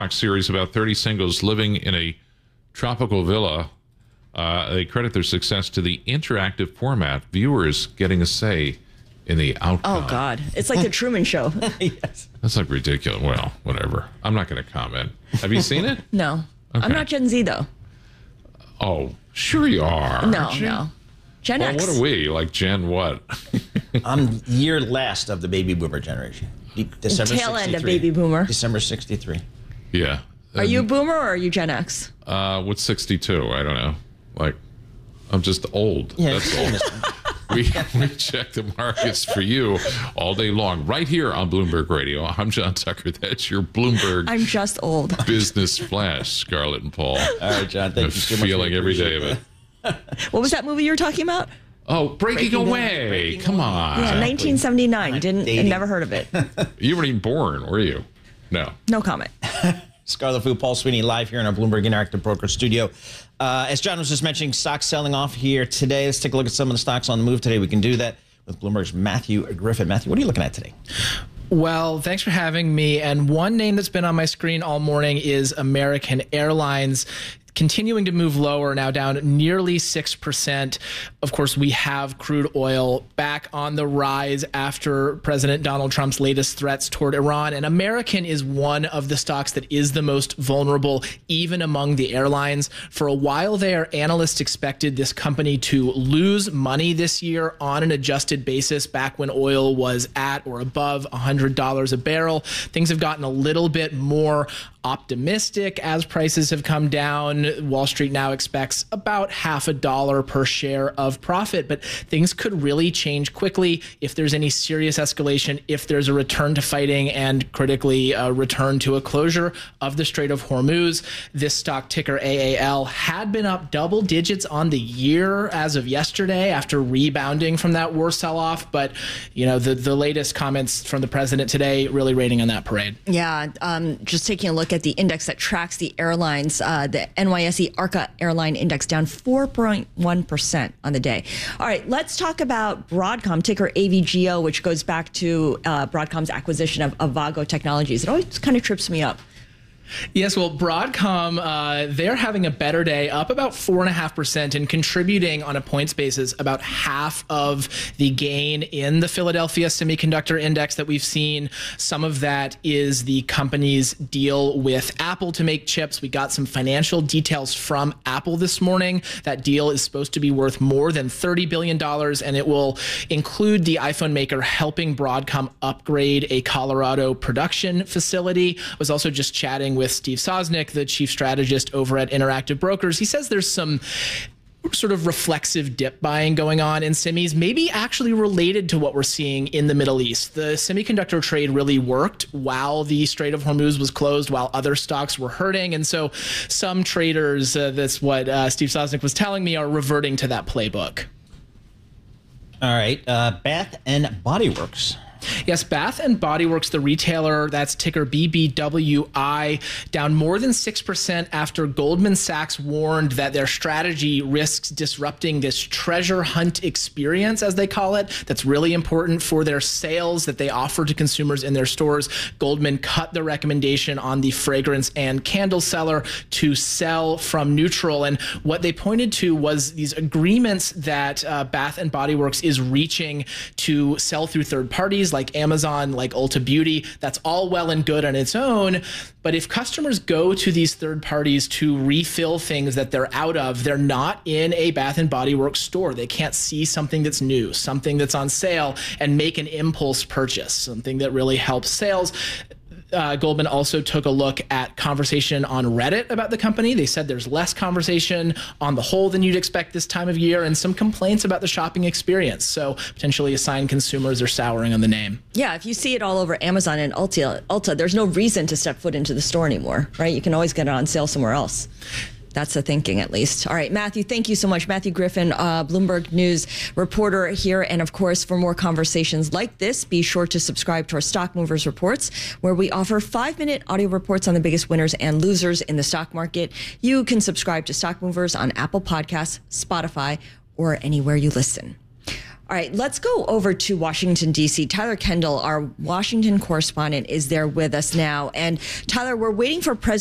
series about 30 singles living in a tropical villa. They credit their success to the interactive format, viewers getting a say in the outcome. Oh, God. It's like the Truman Show. Yes. That's like ridiculous. Well, whatever. I'm not going to comment. Have you seen it? No. Okay. I'm not Gen Z, though. Oh, sure you are. No, aren't you? no. Gen Well, X. what are we? Like Gen what? I'm year last of the baby boomer generation. December Tail end of 63. baby boomer. December 63. Yeah. Are you a boomer or are you Gen X? What's 62? I don't know. Like, I'm just old. Yeah, That's all. We check the markets for you all day long, right here on Bloomberg Radio. I'm John Tucker. That's your Bloomberg I'm just old. Business Flash, Scarlett and Paul. All right, John, thank you so much. Feeling every day of it. What was that movie you were talking about? Oh, Breaking Away. Come on. Yeah, 1979. dating. Never heard of it. You weren't even born, were you? No. No comment. Scarlet Fu, Paul Sweeney, live here in our Bloomberg Interactive Broker studio. As John was just mentioning, stocks selling off here today. Let's take a look at some of the stocks on the move today. We can do that with Bloomberg's Matthew Griffin. Matthew, what are you looking at today? Well, thanks for having me. And one name that's been on my screen all morning is American Airlines. Continuing to move lower, now down nearly 6%. Of course, we have crude oil back on the rise after President Donald Trump's latest threats toward Iran. And American is one of the stocks that is the most vulnerable, even among the airlines. For a while there, analysts expected this company to lose money this year on an adjusted basis back when oil was at or above $100 a barrel. Things have gotten a little bit more optimistic as prices have come down. Wall Street now expects about $0.50 per share of profit, but things could really change quickly if there's any serious escalation, if there's a return to fighting, and critically a return to a closure of the Strait of Hormuz. This stock, ticker AAL, had been up double digits on the year as of yesterday after rebounding from that war sell-off, but the latest comments from the president today really raining on that parade. Yeah, just taking a look at the index that tracks the airlines, the NYSE ARCA Airline Index down 4.1% on the day. All right, let's talk about Broadcom, ticker AVGO, which goes back to Broadcom's acquisition of Avago Technologies. It always kind of trips me up. Yes, well, Broadcom, they're having a better day, up about 4.5% and contributing on a points basis about half of the gain in the Philadelphia Semiconductor Index that we've seen. Some of that is the company's deal with Apple to make chips. We got some financial details from Apple this morning. That deal is supposed to be worth more than $30 billion, and it will include the iPhone maker helping Broadcom upgrade a Colorado production facility. I was also just chatting with Steve Sosnick, the chief strategist over at Interactive Brokers. He says there's some sort of reflexive dip buying going on in semis, maybe actually related to what we're seeing in the Middle East. The semiconductor trade really worked while the Strait of Hormuz was closed, while other stocks were hurting. And so some traders, that's what Steve Sosnick was telling me, are reverting to that playbook. All right, Bath and Body Works. Yes, Bath and Body Works, the retailer, that's ticker BBWI, down more than 6% after Goldman Sachs warned that their strategy risks disrupting this treasure hunt experience, as they call it, that's really important for their sales that they offer to consumers in their stores. Goldman cut the recommendation on the fragrance and candle seller to sell from neutral. And what they pointed to was these agreements that Bath and Body Works is reaching to sell through third parties like Amazon, like Ulta Beauty. That's all well and good on its own. But if customers go to these third parties to refill things that they're out of, they're not in a Bath and Body Works store. They can't see something that's new, something that's on sale, and make an impulse purchase, something that really helps sales. Goldman also took a look at conversation on Reddit about the company. They said there's less conversation on the whole than you'd expect this time of year, and some complaints about the shopping experience. So potentially a sign consumers are souring on the name. Yeah, if you see it all over Amazon and Ulta, there's no reason to step foot into the store anymore, right? You can always get it on sale somewhere else. That's the thinking, at least. All right, Matthew, thank you so much. Matthew Griffin, Bloomberg News reporter here. And of course, for more conversations like this, be sure to subscribe to our Stock Movers Reports, where we offer 5-minute audio reports on the biggest winners and losers in the stock market. You can subscribe to Stock Movers on Apple Podcasts, Spotify, or anywhere you listen. All right, let's go over to Washington, D.C. Tyler Kendall, our Washington correspondent, is there with us now. And Tyler, we're waiting for President